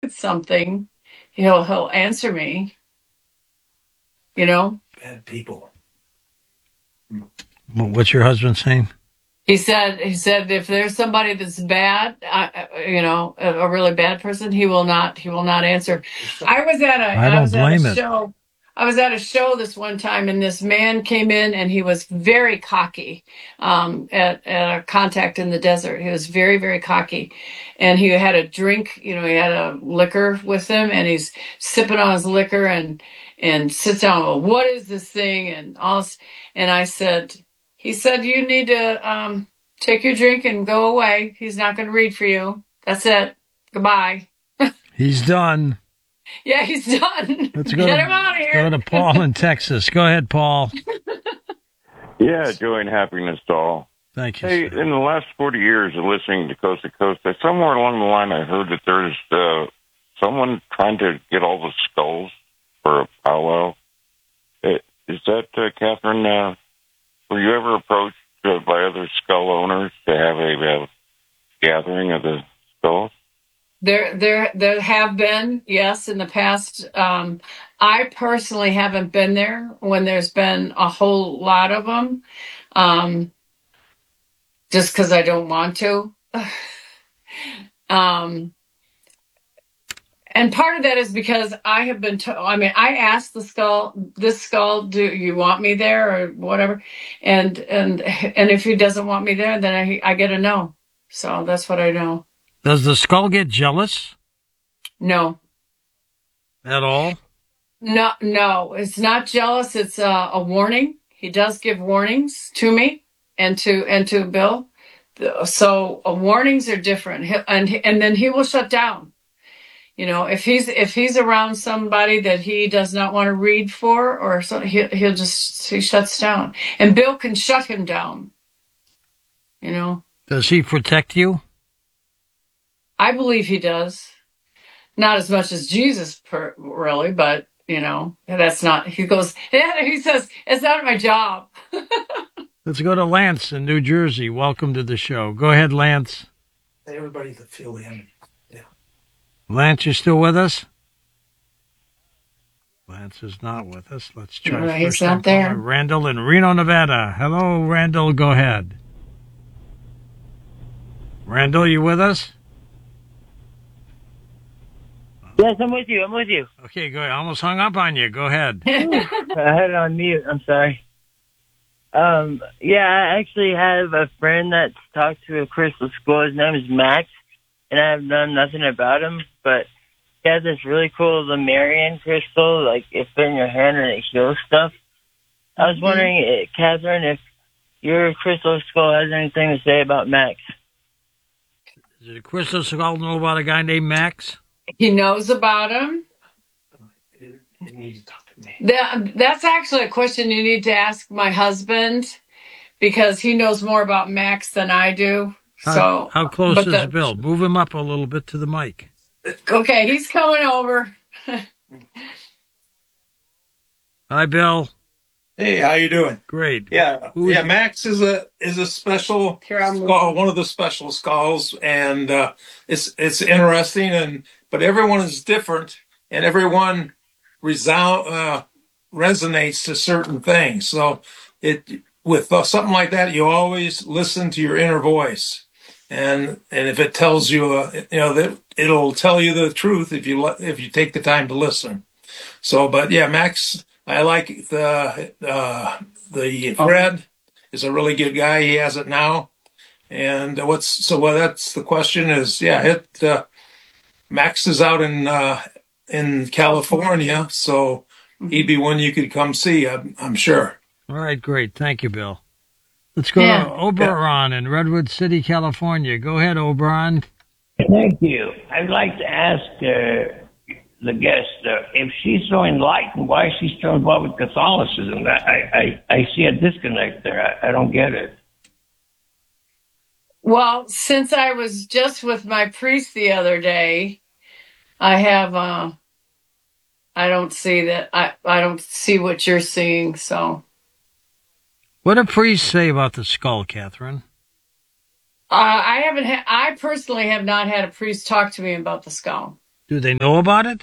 with something, he'll answer me. You know. Bad people. What's your husband saying? He said if there's somebody that's bad, a really bad person, he will not answer. I was at a show. I was at a show this one time, and this man came in, and he was very cocky. At a contact in the desert, he was very, very cocky, and he had a drink. He had a liquor with him, and he's sipping on his liquor, and sits down. Well, what is this thing? And all. And I said. He said, you need to take your drink and go away. He's not going to read for you. That's it. Goodbye. He's done. Yeah, he's done. Let's go. Get him out of here. Go to Paul in Texas. Go ahead, Paul. Yeah, joy and happiness to all. Thank you. Hey, sir. in the last 40 years of listening to Coast, somewhere along the line I heard that there's someone trying to get all the skulls for a powwow. Is that, Catherine... were you ever approached by other skull owners to have a gathering of the skulls? There have been, yes, in the past. I personally haven't been there when there's been a whole lot of them, just because I don't want to. And part of that is because I have been I asked this skull, do you want me there or whatever? And if he doesn't want me there, then I get a no. So that's what I know. Does the skull get jealous? No. At all? No, it's not jealous. It's a warning. He does give warnings to me and to Bill. So warnings are different. And then he will shut down. If he's around somebody that he does not want to read for, or so, he shuts down. And Bill can shut him down. Does he protect you? I believe he does. Not as much as Jesus, really, but that's not. He goes. He says it's not my job. Let's go to Lance in New Jersey. Welcome to the show. Go ahead, Lance. Everybody to feel him. Lance, you still with us? Lance is not with us. Let's try. No, he's not there. Randall in Reno, Nevada. Hello, Randall. Go ahead. Randall, you with us? Yes, I'm with you. Okay, go ahead. I almost hung up on you. Go ahead. I had it on mute. I'm sorry. I actually have a friend that's talked to a crystal skull. His name is Max, and I have done nothing about him, but he has this really cool Lemurian crystal, like it fit in your hand and it heals stuff. I was wondering, Catherine, if your crystal skull has anything to say about Max. Does the crystal skull know about a guy named Max? He knows about him. You need to talk to me. That's actually a question you need to ask my husband, because he knows more about Max than I do. How close is Bill? Move him up a little bit to the mic. Okay, he's coming over. Hi, Bill. Hey, how you doing? Great. Yeah, Max is a special skull, one of the special skulls, and it's interesting. But everyone is different, and everyone resonates to certain things. So with something like that, you always listen to your inner voice. And if it tells you, that it'll tell you the truth if you take the time to listen. So, but yeah, Max, I like the Fred is a really good guy. He has it now. And that's the question is, Max is out in California, so he'd be one you could come see, I'm sure. All right, great. Thank you, Bill. Let's go to Oberon in Redwood City, California. Go ahead, Oberon. Thank you. I'd like to ask the guest if she's so enlightened, why is she still involved with Catholicism? I see a disconnect there. I don't get it. Well, since I was just with my priest the other day, I have I don't see that. I don't see what you're seeing. So, what do priests say about the skull, Catherine? I personally have not had a priest talk to me about the skull. Do they know about it?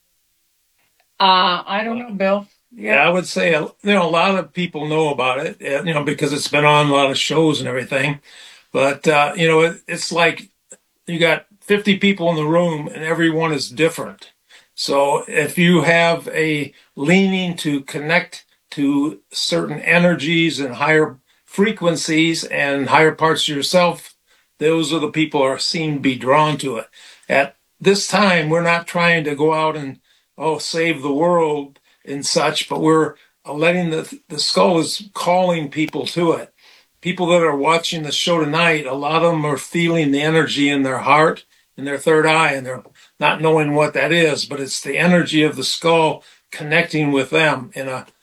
I don't know, Bill. Yeah, I would say a lot of people know about it, because it's been on a lot of shows and everything. But it's like you got 50 people in the room and everyone is different. So if you have a leaning to connect to certain energies and higher frequencies and higher parts of yourself, those are the people are seen to be drawn to it. At this time, we're not trying to go out and save the world and such, but we're letting the skull is calling people to it. People that are watching the show tonight, a lot of them are feeling the energy in their heart, in their third eye, and they're not knowing what that is, but it's the energy of the skull connecting with them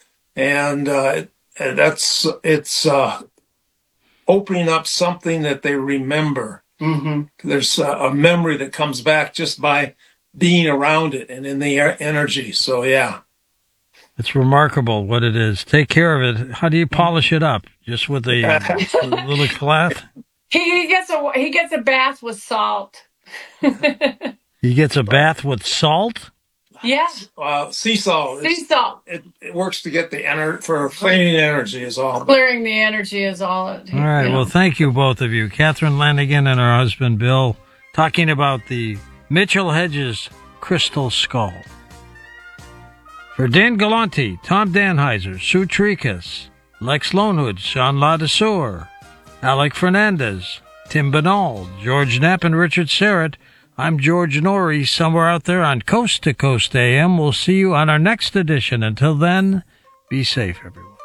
it's opening up something that they remember. Mm-hmm. There's a memory that comes back just by being around it and in the energy. So, yeah. It's remarkable what it is. Take care of it. How do you polish it up? Just with a little cloth? He gets a bath with salt. He gets a bath with salt? Yeah. Sea salt. Sea salt. It works to get for cleaning energy is all. Clearing the energy is all. All right. Well, thank you, both of you. Catherine Lanigan and her husband, Bill, talking about the Mitchell Hedges Crystal Skull. For Dan Galanti, Tom Danheiser, Sue Trikas, Lex Lonewood, Sean Ladesseur, Alec Fernandez, Tim Banal, George Knapp, and Richard Serrett, I'm George Norrie, somewhere out there on Coast to Coast AM. We'll see you on our next edition. Until then, be safe, everyone.